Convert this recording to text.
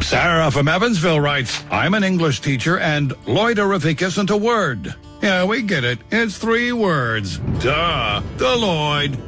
Sarah from Evansville writes, I'm an English teacher and loidorific isn't a word. Yeah, we get it. It's 3 words. Duh. Deloitte.